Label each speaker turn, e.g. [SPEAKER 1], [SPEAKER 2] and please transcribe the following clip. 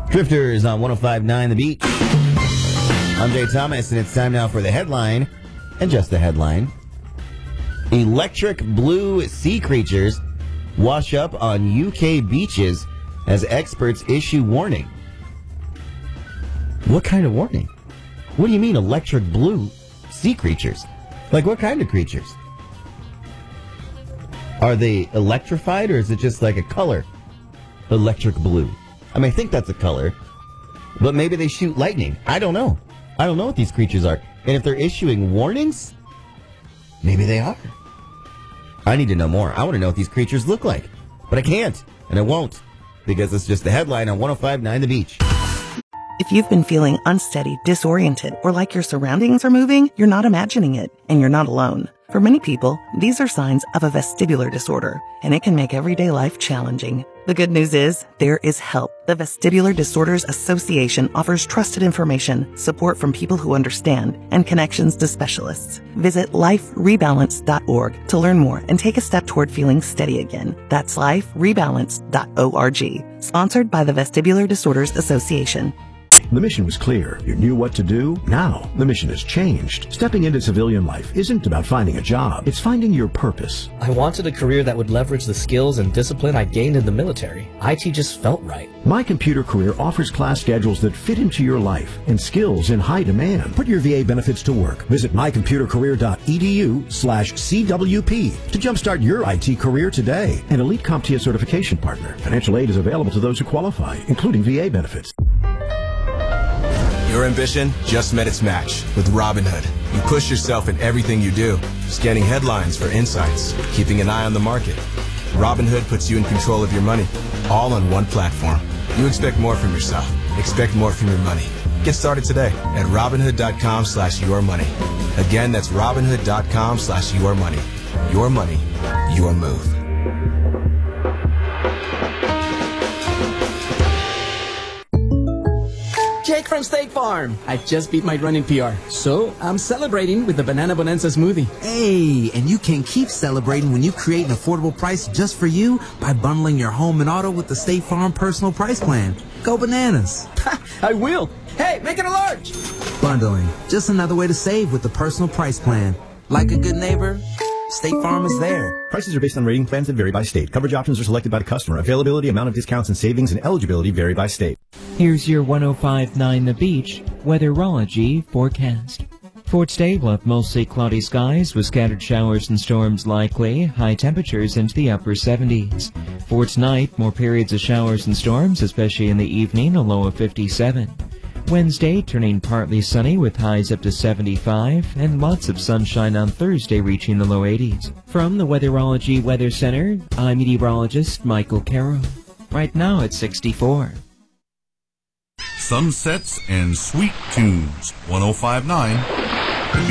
[SPEAKER 1] Drifters on 105.9 The Beach. I'm Jay Thomas, and it's time now for the headline, and just the headline. Electric blue sea creatures wash up on UK beaches as experts issue warning. What kind of warning? What do you mean electric blue sea creatures? Like what kind of creatures? Are they electrified, or is it just like a color? Electric blue. I mean, I think that's a color, but maybe they shoot lightning. I don't know. I don't know what these creatures are. And if they're issuing warnings, maybe they are. I need to know more. I want to know what these creatures look like. But I can't, and I won't, because it's just the headline on 105.9 The Beach.
[SPEAKER 2] If you've been feeling unsteady, disoriented, or like your surroundings are moving, you're not imagining it, and you're not alone. For many people, these are signs of a vestibular disorder, and it can make everyday life challenging. The good news is, there is help. The Vestibular Disorders Association offers trusted information, support from people who understand, and connections to specialists. Visit liferebalance.org to learn more and take a step toward feeling steady again. That's liferebalance.org. Sponsored by the Vestibular Disorders Association.
[SPEAKER 3] The mission was clear. You knew what to do. Now, the mission has changed. Stepping into civilian life isn't about finding a job. It's finding your purpose.
[SPEAKER 4] I wanted a career that would leverage the skills and discipline I gained in the military. IT just felt right.
[SPEAKER 3] My Computer Career offers class schedules that fit into your life and skills in high demand. Put your VA benefits to work. Visit mycomputercareer.edu/CWP to jumpstart your IT career today. An elite CompTIA certification partner. Financial aid is available to those who qualify, including VA benefits.
[SPEAKER 5] Your ambition just met its match with Robinhood. You push yourself in everything you do, scanning headlines for insights, keeping an eye on the market. Robinhood puts you in control of your money, all on one platform. You expect more from yourself. Expect more from your money. Get started today at Robinhood.com/yourmoney. Again, that's Robinhood.com/yourmoney. Your money, your move.
[SPEAKER 6] Jake from State Farm. I just beat my running PR, so I'm celebrating with the Banana Bonanza smoothie.
[SPEAKER 7] Hey, and you can keep celebrating when you create an affordable price just for you by bundling your home and auto with the State Farm Personal Price Plan. Go bananas.
[SPEAKER 6] I will. Hey, make it a large.
[SPEAKER 7] Bundling, just another way to save with the Personal Price Plan. Like a good neighbor, State Farm is there.
[SPEAKER 8] Prices are based on rating plans that vary by state. Coverage options are selected by the customer. Availability, amount of discounts and savings, and eligibility vary by state.
[SPEAKER 9] Here's your 105.9 The Beach weatherology forecast. For today, we'll have mostly cloudy skies with scattered showers and storms likely, high temperatures into the upper 70s. For tonight, more periods of showers and storms, especially in the evening, a low of 57. Wednesday, turning partly sunny with highs up to 75, and lots of sunshine on Thursday reaching the low 80s. From the Weatherology Weather Center, I'm meteorologist Michael Carroll. Right now it's 64.
[SPEAKER 10] Sunsets and sweet tunes. 105.9